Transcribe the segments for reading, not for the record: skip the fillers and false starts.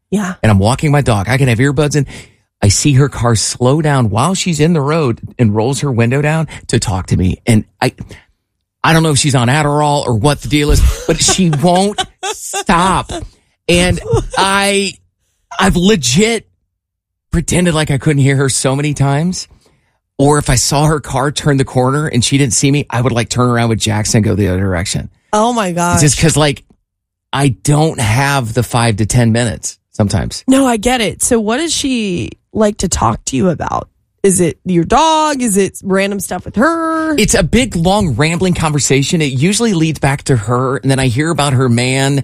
Yeah. And I'm walking my dog. I can have earbuds in. I see her car slow down while she's in the road and rolls her window down to talk to me. And I don't know if she's on Adderall or what the deal is, but she won't stop. And I've legit pretended like I couldn't hear her so many times. Or if I saw her car turn the corner and she didn't see me, I would like turn around with Jackson and go the other direction. Oh my gosh. Just because like I don't have the 5 to 10 minutes sometimes. No, I get it. So what does she like to talk to you about? Is it your dog? Is it random stuff with her? It's a big, long, rambling conversation. It usually leads back to her. And then I hear about her man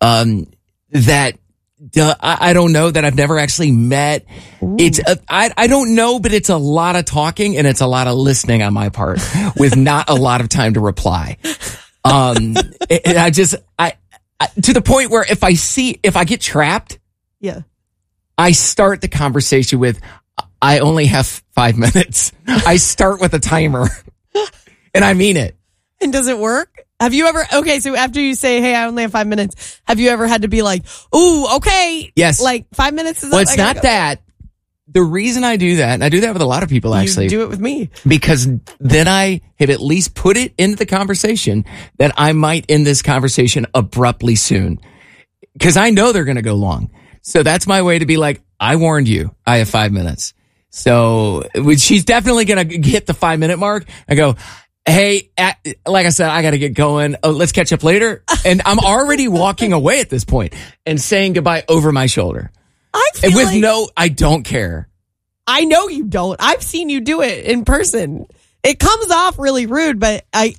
that I don't know, that I've never actually met. Ooh. I don't know, but it's a lot of talking and it's a lot of listening on my part with not a lot of time to reply. And I to the point where if I get trapped, yeah, I start the conversation with, I only have 5 minutes. I start with a timer and I mean it. And does it work? Have you ever, okay, so after you say, hey, I only have 5 minutes, have you ever had to be like, ooh, okay. Yes. Like 5 minutes is well, it's not that. The reason I do that, and I do that with a lot of people actually. You do it with me. Because then I have at least put it into the conversation that I might end this conversation abruptly soon. Because I know they're going to go long. So that's my way to be like, I warned you, I have 5 minutes. So she's definitely going to hit the 5 minute mark. I go, hey, like I said, I got to get going. Oh, let's catch up later. And I'm already walking away at this point and saying goodbye over my shoulder. I feel I don't care. I know you don't. I've seen you do it in person. It comes off really rude, but I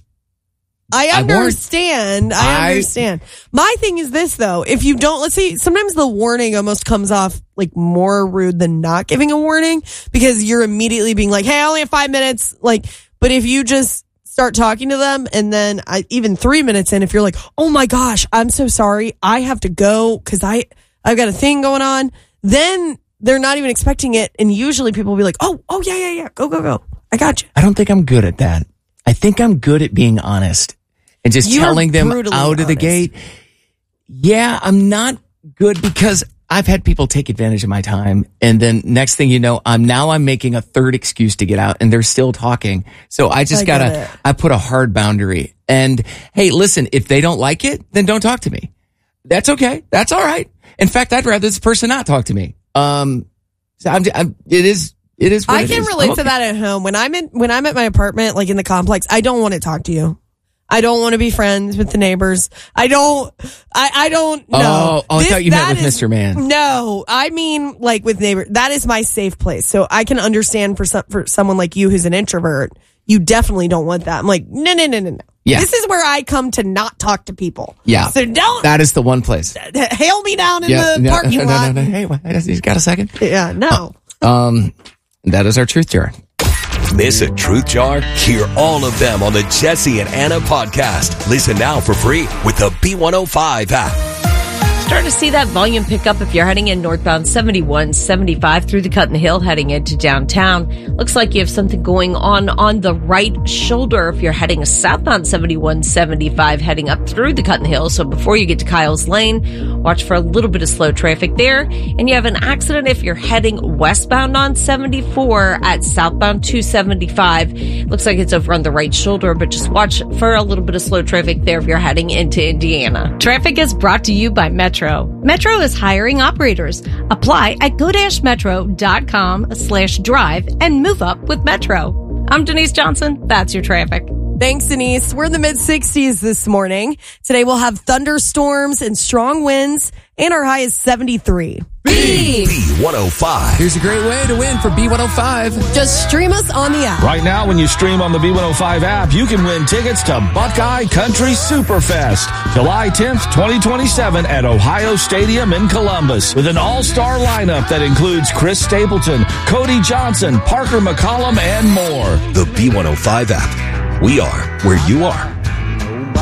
understand. I understand. My thing is this though. If you don't, let's say sometimes the warning almost comes off like more rude than not giving a warning because you're immediately being like, hey, I only have 5 minutes. Like, but if you just start talking to them and then even 3 minutes in, if you're like, oh my gosh, I'm so sorry. I have to go because I've got a thing going on. Then they're not even expecting it. And usually people will be like, oh yeah. Go. I got you. I don't think I'm good at that. I think I'm good at being honest and just telling them out of the gate. Yeah, I'm not good because I've had people take advantage of my time. And then next thing you know, I'm making a third excuse to get out and they're still talking. So I just I put a hard boundary and hey, listen, if they don't like it, then don't talk to me. That's okay. That's all right. In fact, I'd rather this person not talk to me. It is what I can relate to that at home. When I'm at my apartment, like in the complex, I don't want to talk to you. I don't want to be friends with the neighbors. I don't know. Oh, I thought you meant with Mr. Man. No, I mean like with neighbors. That is my safe place. So I can understand for someone like you who's an introvert, you definitely don't want that. I'm like, no. Yeah. This is where I come to not talk to people. Yeah. So don't. That is the one place. Hail me down in the parking lot. No. Hey, he's got a second? Yeah, no. That is our truth jar. Miss a truth jar? Hear all of them on the Jesse and Anna podcast. Listen now for free with the B105 app. Starting to see that volume pick up if you're heading in northbound 71, 75 through the Cut in the Hill heading into downtown. Looks like you have something going on the right shoulder if you're heading southbound 71, 75 heading up through the Cut in the Hill. So before you get to Kyle's Lane, watch for a little bit of slow traffic there. And you have an accident if you're heading westbound on 74 at southbound 275. Looks like it's over on the right shoulder, but just watch for a little bit of slow traffic there if you're heading into Indiana. Traffic is brought to you by Metro. Metro is hiring operators. Apply at go-metro.com/drive and move up with Metro. I'm Denise Johnson. That's your traffic. Thanks, Denise. We're in the mid-60s this morning. Today we'll have thunderstorms and strong winds, and our high is 73. B105. Here's a great way to win for B105. Just stream us on the app. Right now, when you stream on the B105 app, you can win tickets to Buckeye Country Superfest, July 10th, 2027 at Ohio Stadium in Columbus, with an all-star lineup that includes Chris Stapleton, Cody Johnson, Parker McCollum, and more. The B105 app. We are where you are.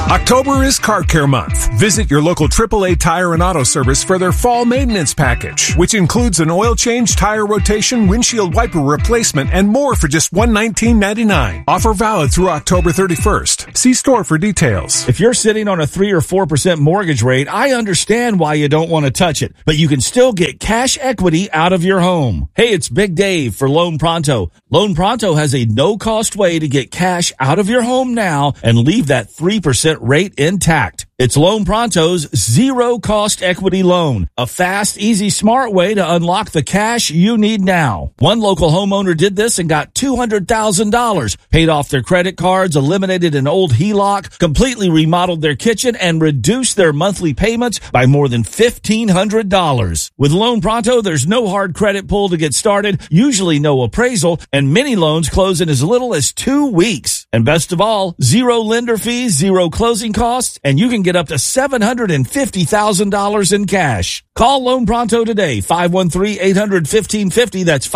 October is Car Care Month. Visit your local AAA Tire and Auto Service for their fall maintenance package, which includes an oil change, tire rotation, windshield wiper replacement, and more for just $119.99. Offer valid through October 31st. See store for details. If you're sitting on a 3 or 4% mortgage rate, I understand why you don't want to touch it, but you can still get cash equity out of your home. Hey, it's Big Dave for Loan Pronto. Loan Pronto has a no-cost way to get cash out of your home now and leave that 3% rate intact. It's Loan Pronto's zero-cost equity loan, a fast, easy, smart way to unlock the cash you need now. One local homeowner did this and got $200,000, paid off their credit cards, eliminated an old HELOC, completely remodeled their kitchen, and reduced their monthly payments by more than $1,500. With Loan Pronto, there's no hard credit pull to get started, usually no appraisal, and many loans close in as little as 2 weeks. And best of all, zero lender fees, zero closing costs, and you can get up to $750,000 in cash. Call Loan Pronto today, 513-800-1550. That's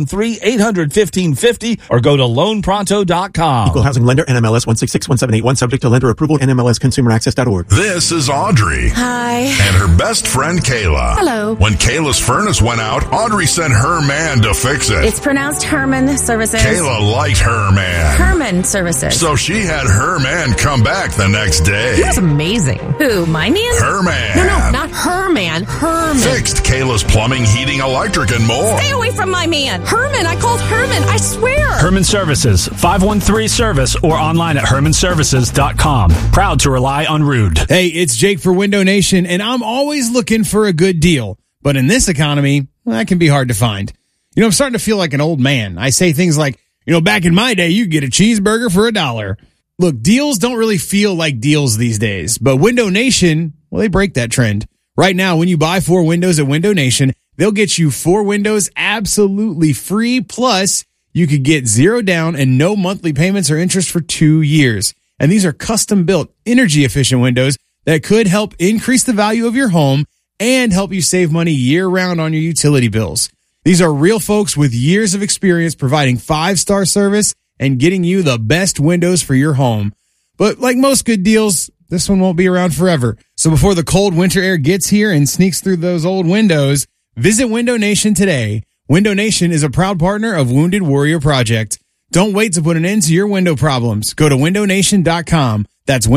513-800-1550, or go to loanpronto.com. Equal housing lender, NMLS 1661781, subject to lender approval, NMLSconsumeraccess.org. This is Audrey. Hi. And her best friend, Kayla. Hello. When Kayla's furnace went out, Audrey sent her man to fix it. It's pronounced Herman Services. Kayla liked her man. Herman Services. So she had her man come back the next day. He was amazing. Who, my man? Her man. No, not her man. Herman. Fixed Kayla's plumbing, heating, electric, and more. Stay away from my man. Herman, I called Herman, I swear. Herman Services, 513-SERVICE or online at hermanservices.com. Proud to rely on Rude. Hey, it's Jake for Window Nation, and I'm always looking for a good deal. But in this economy, well, that can be hard to find. You know, I'm starting to feel like an old man. I say things like, you know, back in my day, you could get a cheeseburger for $1. Look, deals don't really feel like deals these days, but Window Nation, well, they break that trend. Right now, when you buy 4 windows at Window Nation, they'll get you 4 windows absolutely free. Plus, you could get 0 down and no monthly payments or interest for 2 years. And these are custom built, energy efficient windows that could help increase the value of your home and help you save money year round on your utility bills. These are real folks with years of experience providing 5-star service and getting you the best windows for your home. But like most good deals, this one won't be around forever. So before the cold winter air gets here and sneaks through those old windows, visit Window Nation today. Window Nation is a proud partner of Wounded Warrior Project. Don't wait to put an end to your window problems. Go to windownation.com. That's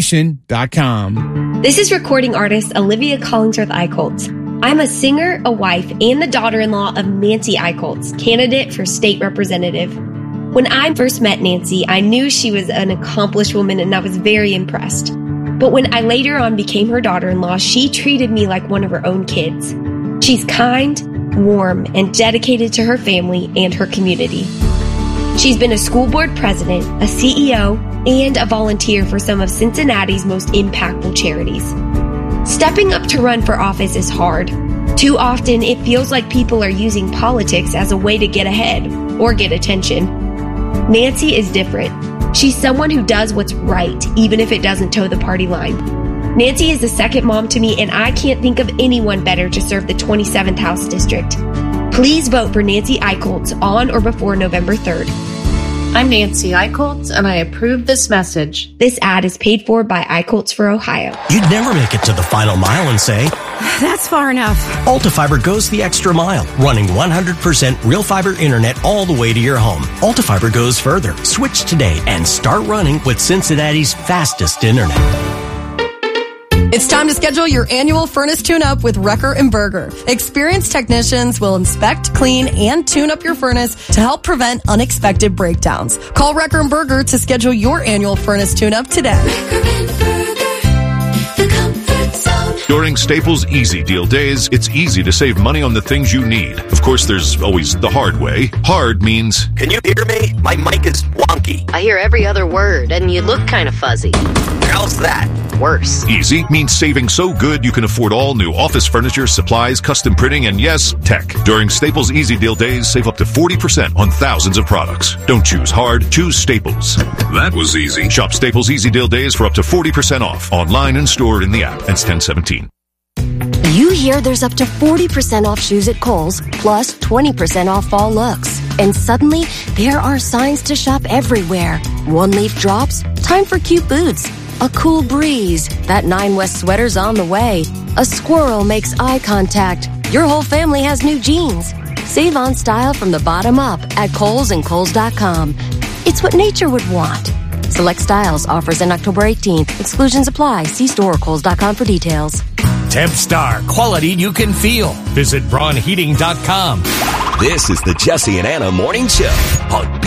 windownation.com. This is recording artist Olivia Collingsworth Eichholtz. I'm a singer, a wife, and the daughter-in-law of Nancy Eichholtz, candidate for state representative. When I first met Nancy, I knew she was an accomplished woman and I was very impressed. But when I later on became her daughter-in-law, she treated me like one of her own kids. She's kind, warm, and dedicated to her family and her community. She's been a school board president, a CEO, and a volunteer for some of Cincinnati's most impactful charities. Stepping up to run for office is hard. Too often, it feels like people are using politics as a way to get ahead or get attention. Nancy is different. She's someone who does what's right, even if it doesn't toe the party line. Nancy is the second mom to me, and I can't think of anyone better to serve the 27th House District. Please vote for Nancy Eichholtz on or before November 3rd. I'm Nancy Eichholtz, and I approve this message. This ad is paid for by Eichholtz for Ohio. You'd never make it to the final mile and say, that's far enough. Altifiber goes the extra mile, running 100% real fiber internet all the way to your home. Altifiber goes further. Switch today and start running with Cincinnati's fastest internet. It's time to schedule your annual furnace tune-up with Recker and Berger. Experienced technicians will inspect, clean, and tune up your furnace to help prevent unexpected breakdowns. Call Recker and Berger to schedule your annual furnace tune-up today. During Staples Easy Deal Days, it's easy to save money on the things you need. Of course, there's always the hard way. Hard means... Can you hear me? My mic is wonky. I hear every other word, and you look kind of fuzzy. How's that? Worse. Easy means saving so good you can afford all new office furniture, supplies, custom printing, and yes, tech. During Staples Easy Deal Days, save up to 40% on thousands of products. Don't choose hard, choose Staples. That was easy. Shop Staples Easy Deal Days for up to 40% off, online and stored in the app. Ends 10/17. You hear there's up to 40% off shoes at Kohl's, plus 20% off fall looks. And suddenly, there are signs to shop everywhere. One leaf drops, time for cute boots. A cool breeze. That 9 West sweater's on the way. A squirrel makes eye contact. Your whole family has new jeans. Save on style from the bottom up at Kohl's and Kohl's.com. It's what nature would want. Select styles, offers end October 18th. Exclusions apply. See store or Kohl's.com for details. Tempstar, quality you can feel. Visit BraunHeating.com. This is the Jesse and Anna Morning Show on